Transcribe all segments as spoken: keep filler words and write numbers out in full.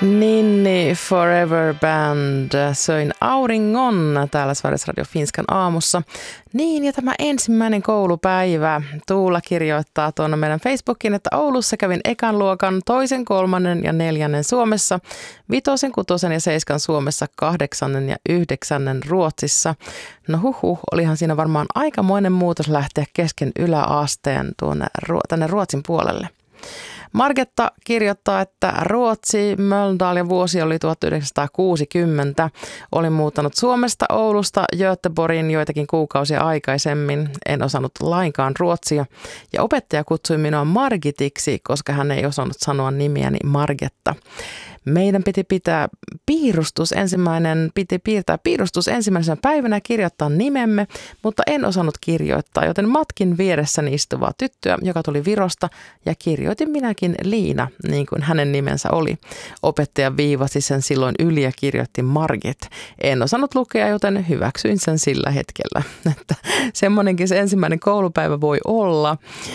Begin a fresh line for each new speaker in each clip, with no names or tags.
Ninni Forever Band söin auringon täällä Sveriges Radio Finskan aamussa. Niin, ja tämä ensimmäinen koulupäivä. Tuula kirjoittaa tuonne meidän Facebookiin, että Oulussa kävin ekan luokan, toisen, kolmannen ja neljännen Suomessa, vitosen, kutosen ja seiskan Suomessa, kahdeksannen ja yhdeksännen Ruotsissa. No huhhuh, olihan siinä varmaan aikamoinen muutos lähteä kesken yläasteen tuonne, tänne Ruotsin puolelle. Margetta kirjoittaa, että Ruotsi, Mölndal ja vuosi oli tuhatyhdeksänsataakuusikymmentä. Olin muuttanut Suomesta Oulusta Göteborgiin joitakin kuukausia aikaisemmin. En osannut lainkaan ruotsia ja opettaja kutsui minua Margitiksi, koska hän ei osannut sanoa nimiäni Margetta. Meidän piti pitää piirustus ensimmäinen, piti piirtää piirustus ensimmäisenä päivänä ja kirjoittaa nimemme, mutta en osannut kirjoittaa, joten matkin vieressäni istuvaa tyttöä, joka tuli Virosta, ja kirjoitin minäkin Liina, niin kuin hänen nimensä oli. Opettaja viivasi sen silloin yli ja kirjoitti Margit. En osannut lukea, joten hyväksyin sen sillä hetkellä. Että semmoinenkin se ensimmäinen koulupäivä voi olla.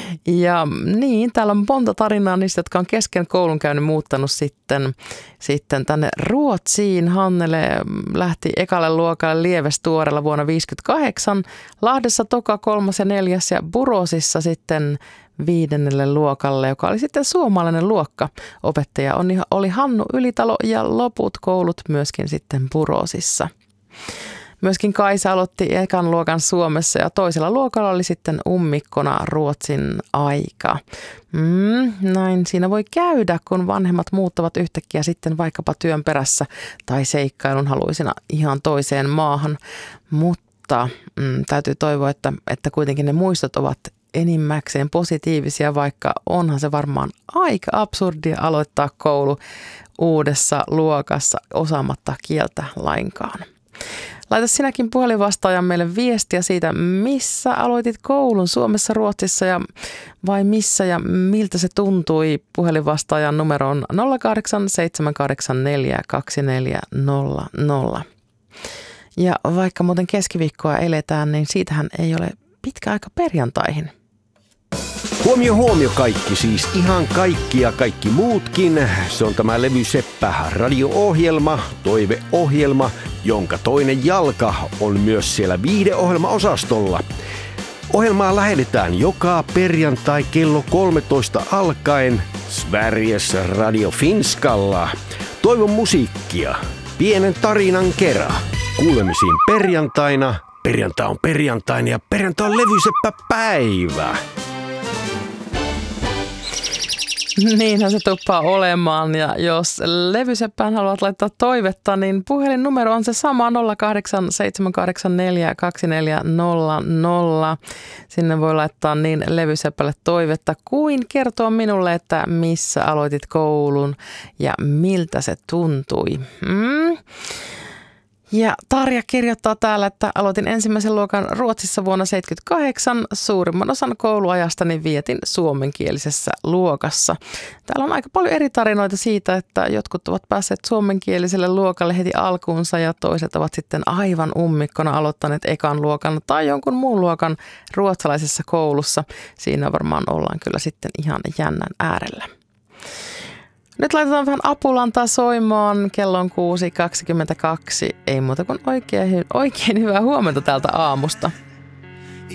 Ja niin, täällä on monta tarinaa niistä, jotka on kesken koulunkäynnin muuttanut sitten Sitten tänne Ruotsiin. Hannele lähti ekalle luokalle Lievestuorella vuonna viisikymmentäkahdeksan, Lahdessa toka, kolmas ja neljäs ja Burosissa sitten viidennelle luokalle, joka oli sitten suomalainen luokka. Opettaja oli Hannu Ylitalo ja loput koulut myöskin sitten Burosissa. Myöskin Kaisa aloitti ekan luokan Suomessa ja toisella luokalla oli sitten ummikkona Ruotsin aika. Mm, näin siinä voi käydä, kun vanhemmat muuttavat yhtäkkiä sitten vaikkapa työn perässä tai seikkailun haluisina ihan toiseen maahan. Mutta mm, täytyy toivoa, että, että kuitenkin ne muistot ovat enimmäkseen positiivisia, vaikka onhan se varmaan aika absurdia aloittaa koulu uudessa luokassa osaamatta kieltä lainkaan. Laita sinäkin puhelinvastaajan meille viestiä siitä, missä aloitit koulun, Suomessa, Ruotsissa ja vai missä ja miltä se tuntui. Puhelinvastaajan numero on nolla kahdeksan seitsemän kahdeksan neljä kaksi neljä nolla nolla. Ja vaikka muuten keskiviikkoa eletään, niin siitähän ei ole pitkä aika perjantaihin.
Huomio, huomio kaikki, siis ihan kaikki ja kaikki muutkin. Se on tämä Levyseppä radio-ohjelma, toiveohjelma, jonka toinen jalka on myös siellä viihdeohjelma-osastolla. Ohjelmaa lähetetään joka perjantai kello kolmetoista alkaen Sveriges Radio Finskalla. Toivon musiikkia, pienen tarinan kerran. Kuulemisiin perjantaina. Perjantai on perjantaina ja perjantai on Levyseppä päivä.
Niinhän se tuppaa olemaan, ja jos Levyseppään haluat laittaa toivetta, niin puhelinnumero on se sama nolla kahdeksan seitsemän kahdeksan neljä kaksi neljä nolla nolla. Sinne voi laittaa niin Levyseppälle toivetta kuin kertoa minulle, että missä aloitit koulun ja miltä se tuntui. Mm. Ja Tarja kirjoittaa täällä, että aloitin ensimmäisen luokan Ruotsissa vuonna seitsemänkymmentäkahdeksan. Suurimman osan kouluajastani vietin suomenkielisessä luokassa. Täällä on aika paljon eri tarinoita siitä, että jotkut ovat päässeet suomenkieliselle luokalle heti alkuunsa ja toiset ovat sitten aivan ummikkona aloittaneet ekan luokan tai jonkun muun luokan ruotsalaisessa koulussa. Siinä varmaan ollaan kyllä sitten ihan jännän äärellä. Nyt laitetaan vähän apulantaa soimaan. Kello on kuusi kaksikymmentäkaksi. Ei muuta kuin oikein, oikein hyvää huomenta täältä aamusta.